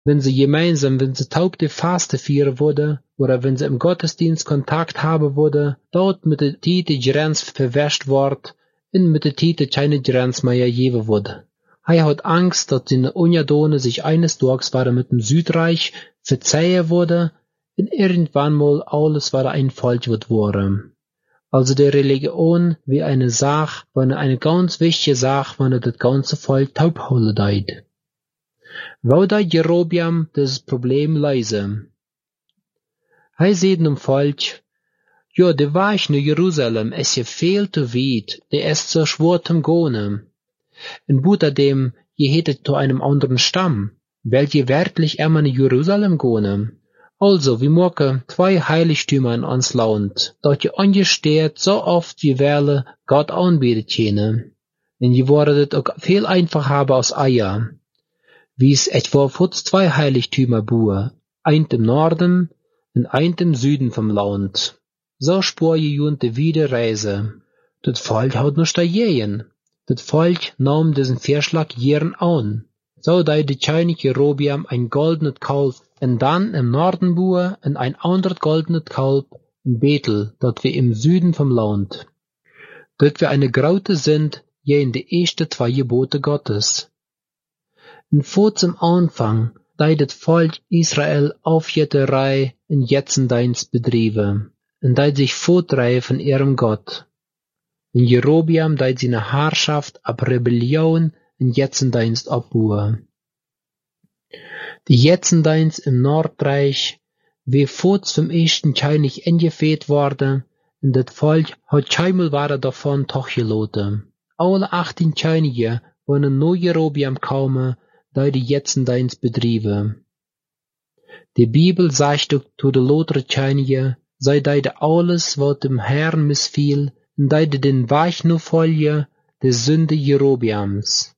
wenn sie taugte Faste vieren würde, oder wenn sie im Gottesdienst Kontakt haben würde, dort mit der Tite Grenz verwäscht ward, und mit der Tite keine Grenz mehr geben würde. Er hat Angst, dass die Unjadone sich eines Tages wieder mit dem Südreich verzeihen würde, und irgendwann mal alles wieder ein Volk wird worden. Also die Religion wie eine Sache, wenn eine ganz wichtige Sache, wenn das ganze Volk taub holen deit. Wou deit Jerobiam das Problem lösen? Hij zei dem Volk, ja, de Weg naar Jeruzalem is je veel te weit, de is so schwer zum Gehen. Und buitendem, je hättet zu einem anderen Stamm, wollt ihr wirklich immer nach Jerusalem gehen? Also, wir machen 2 Heiligtümer in uns Land, dort je angesteht so oft wie welle Gott anbetet können. Und je wordet auch viel einfacher haben als Eier. Wie es etwa vor 2 Heiligtümer buhe, ein im Norden und ein im Süden vom Land. So spur je junte wieder Reise. Das Volk hat noch dagegen. Das Volk nahm diesen Vorschlag gern an. So dei die König Jerobiam ein goldenes Kalb und dann im Norden buhe und ein anderes goldenes Kalb in Bethel, dort wir im Süden vom Land. Dort wir eine Graute sind, je in die erste 2 Gebote Gottes. Und vor zum Anfang, dei das Volk Israel Aufjetterei in Jetzendienst betriebe, und dei sich fortreihe von ihrem Gott. Und Jerobiam dei seine Herrschaft ab Rebellion in Jetzendienst abbuhe. Die Jetzendienst im Nordreich, wie forts vom ersten König eingefehlt worden, und das Volk hat keinmal weiter davon tochgeloten. Alle 18 Könige wollen nur Jerobiam kamen, da die Jetzendienst betriebe. Die Bibel sagt auch zu den lotere Könige, sei deide alles, was dem Herrn missfiel, und deide den Weg nur folge, der Sünde Jerobiams.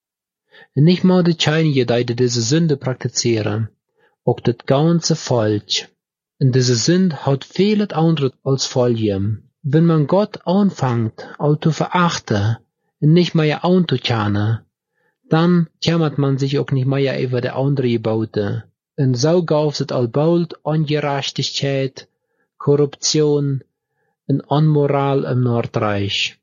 Und nicht mal die Könige deide diese Sünde praktizieren, auch das ganze Volk. Und diese Sünde hat vieles anderes als Folge. Wenn man Gott anfängt, all zu verachten, und nicht mehr anzukennen, dann kümmert man sich auch nicht mehr über die andere Gebote. Und so gab es allbald Ungerechtigkeit, Korruption und Unmoral im Nordreich.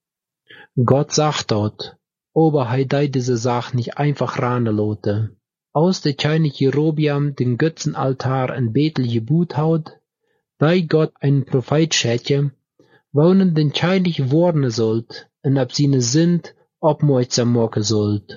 Gott sagt dort, aber er deit diese Sache nicht einfach ranlassen. Als der König Jerobiam den Götzenaltar in Bethel gebaut hat, dei Gott einen Prophet schicke, wonen den König warnen sollt und ab seine Sünd aufmerksam machen sollt.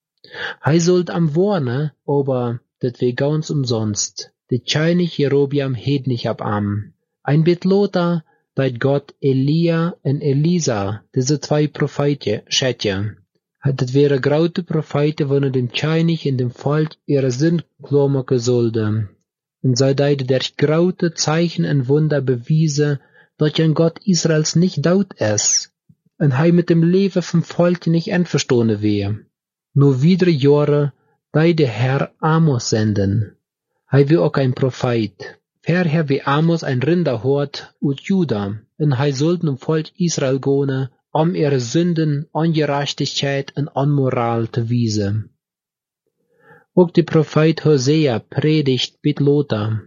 Er sollt am warnen, aber das wär ganz umsonst. Der König Jerobiam hätt nicht ab am. Ein bit loter, deit Gott Elia und Elisa, diese 2 Propheten, schicke. Das wäre graute Propheten, wenn dem König und dem Volk ihre Sünd klar machen sollten. Und sei deide durch graute Zeichen und Wunder bewiesen, dass ein Gott Israels nicht daut ist. Und er mit dem Leben vom Volk nicht einverstanden wäre. Nur widere Jahre, dei der Herr Amos senden. Er will auch ein Prophet. Vorher wie Amos ein Rinderhort ut Juda, und er sollte dem Volk Israel gehen, um ihre Sünden, Ungerechtigkeit und Unmoral zu wiesen. Auch der Prophet Hosea predigt mit Lothar.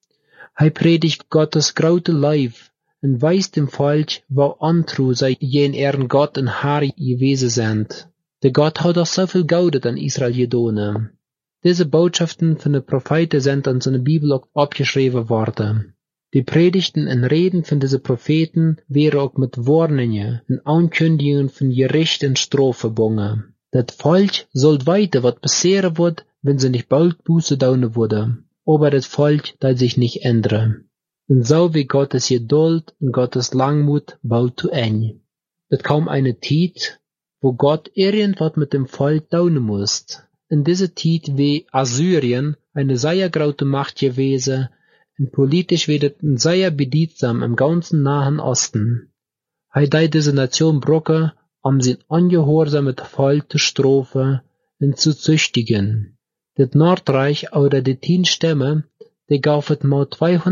Er predigt Gottes graute Leib und weist dem Volk, wo untru sei jen ihren Gott und Herr gewesen sind. Der Gott hat auch so viel Gaudet an Israel gedonen. Diese Botschaften von den Propheten sind an seiner Bibel auch abgeschrieben worden. Die Predigten und Reden von diesen Propheten wären auch mit Warnungen und Ankündigungen von Gericht und Strafe verbunden. Das Volk sollt weiter, was passieren wird, wenn sie nicht bald Buße daunen würde. Aber das Volk soll sich nicht ändern. Und so wie Gottes Geduld und Gottes Langmut bald zu Ende. Es kam eine Zeit, wo Gott irgendwas mit dem Volk daunen muss. In dieser Zeit wie Assyrien eine sehr große Macht gewesen, und politisch wird es sehr bedeutsam im ganzen Nahen Osten. Er deit diese Nation brocke, um sein ungehorsames Volk zu strafen und zu züchtigen. Das Nordreich oder die 10 Stämme, die gab es mal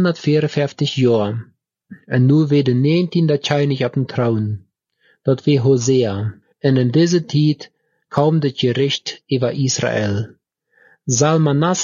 254 Jahre. Und nur wird der 19. König auf dem Thron. Das wie Hosea. Und in dieser Zeit kam das Gericht über Israel. Salmanas